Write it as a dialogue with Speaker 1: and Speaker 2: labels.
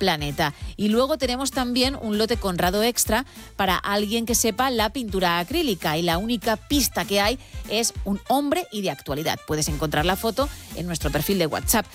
Speaker 1: planeta. Y luego tenemos también un lote Conrado Extra para alguien que sepa la pintura acrílica, y la única pista que hay es un hombre y de actualidad. Puedes encontrar la foto en nuestro perfil de WhatsApp.